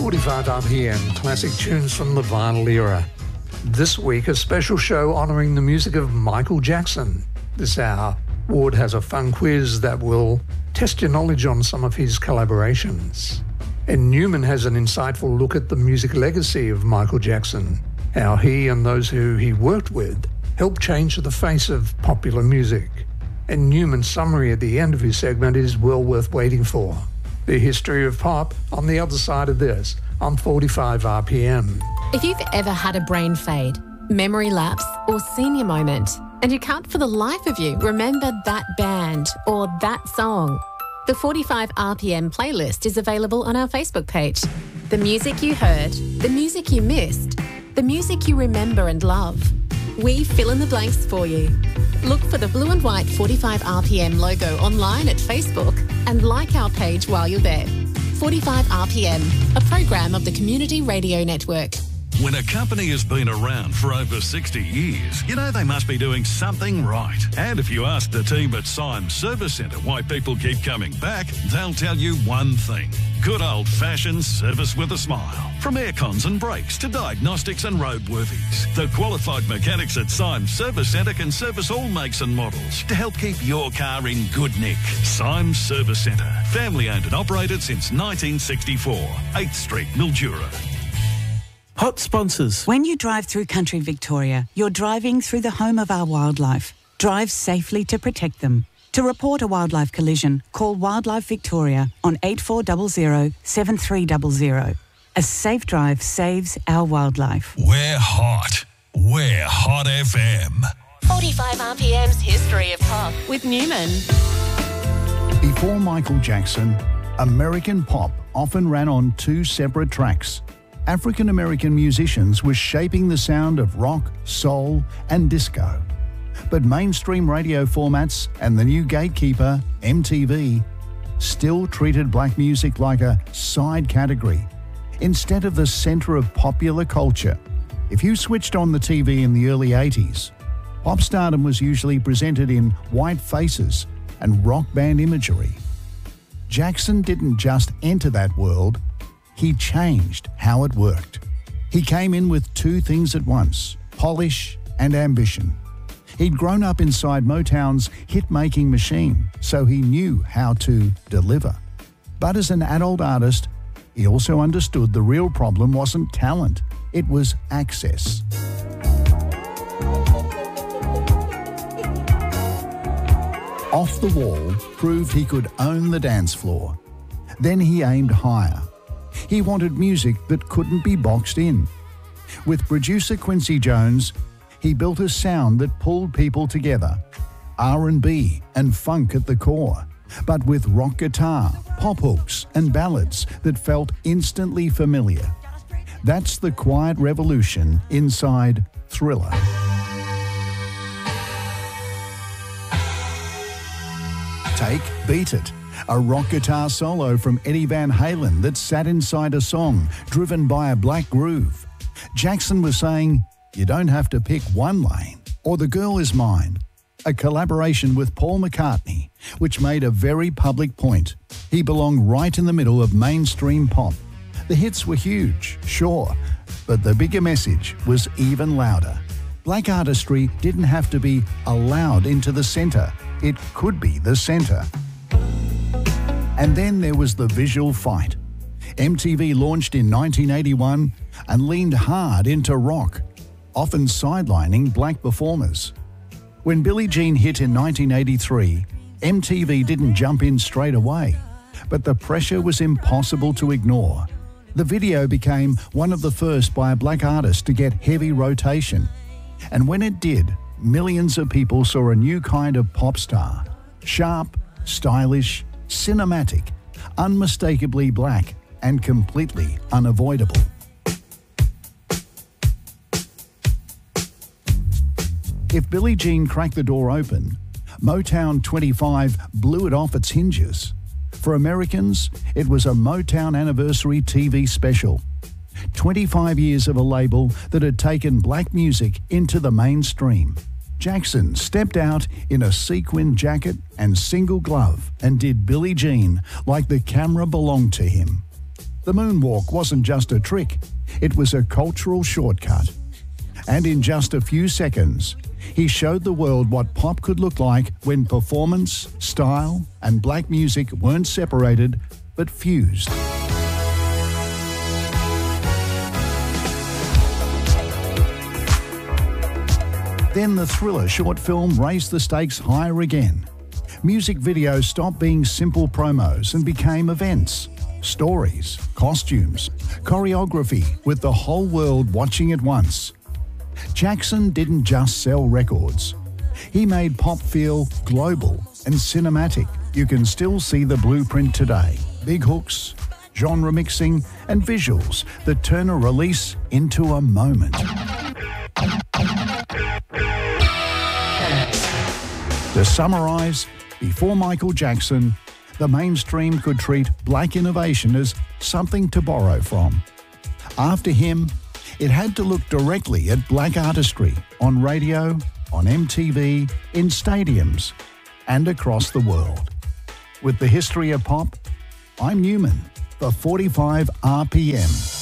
45 RPM, classic tunes from the vinyl era. This week, a special show honouring the music of Michael Jackson. This hour, Ward has a fun quiz that will test your knowledge on some of his collaborations. And Newman has an insightful look at the music legacy of Michael Jackson, how he and those who he worked with helped change the face of popular music. And Newman's summary at the end of his segment is well worth waiting for. The history of pop on the other side of this, on 45 RPM. If you've ever had a brain fade, memory lapse or senior moment, and you can't for the life of you remember that band or that song, the 45 RPM playlist is available on our Facebook page. The music you heard, the music you missed, the music you remember and love. We fill in the blanks for you. Look for the blue and white 45 RPM logo online at Facebook and like our page while you're there. 45 RPM, a program of the Community Radio Network. When a company has been around for over 60 years, you know they must be doing something right. And if you ask the team at Symes Service Centre why people keep coming back, they'll tell you one thing. Good old-fashioned service with a smile. From aircons and brakes to diagnostics and roadworthies, the qualified mechanics at Symes Service Centre can service all makes and models to help keep your car in good nick. Symes Service Centre, family-owned and operated since 1964. 8th Street, Mildura. Hot sponsors. When you drive through country Victoria, you're driving through the home of our wildlife. Drive safely to protect them. To report a wildlife collision, call Wildlife Victoria on 8400 7300. A safe drive saves our wildlife. We're hot. We're Hot FM. 45 RPM's History of Pop with Newman. Before Michael Jackson, American pop often ran on two separate tracks. African-American musicians were shaping the sound of rock, soul, and disco. But mainstream radio formats and the new gatekeeper, MTV, still treated black music like a side category, instead of the centre of popular culture. If you switched on the TV in the early 80s, pop stardom was usually presented in white faces and rock band imagery. Jackson didn't just enter that world, he changed how it worked. He came in with two things at once, polish and ambition. He'd grown up inside Motown's hit-making machine, so he knew how to deliver. But as an adult artist, he also understood the real problem wasn't talent, it was access. Off the Wall proved he could own the dance floor. Then he aimed higher. He wanted music that couldn't be boxed in. With producer Quincy Jones, he built a sound that pulled people together, R&B and funk at the core, but with rock guitar, pop hooks and ballads that felt instantly familiar. That's the quiet revolution inside Thriller. Take Beat It, a rock guitar solo from Eddie Van Halen that sat inside a song driven by a black groove. Jackson was saying, you don't have to pick one lane, or The Girl Is Mine, a collaboration with Paul McCartney, which made a very public point. He belonged right in the middle of mainstream pop. The hits were huge, sure, but the bigger message was even louder. Black artistry didn't have to be allowed into the centre. It could be the centre. And then there was the visual fight. MTV launched in 1981 and leaned hard into rock, often sidelining black performers. When Billie Jean hit in 1983, MTV didn't jump in straight away, but the pressure was impossible to ignore. The video became one of the first by a black artist to get heavy rotation. And when it did, millions of people saw a new kind of pop star. Sharp, stylish, cinematic, unmistakably black, and completely unavoidable. If Billie Jean cracked the door open, Motown 25 blew it off its hinges. For Americans, it was a Motown Anniversary TV special. 25 years of a label that had taken black music into the mainstream. Jackson stepped out in a sequin jacket and single glove and did Billie Jean like the camera belonged to him. The moonwalk wasn't just a trick, it was a cultural shortcut. And in just a few seconds, he showed the world what pop could look like when performance, style, and black music weren't separated but fused. Then the Thriller short film raised the stakes higher again. Music videos stopped being simple promos and became events, stories, costumes, choreography, with the whole world watching at once. Jackson didn't just sell records. He made pop feel global and cinematic. You can still see the blueprint today. Big hooks, genre mixing, and visuals that turn a release into a moment. To summarise, before Michael Jackson, the mainstream could treat black innovation as something to borrow from. After him, it had to look directly at black artistry on radio, on MTV, in stadiums, and across the world. With the history of pop, I'm Newman for 45 RPM.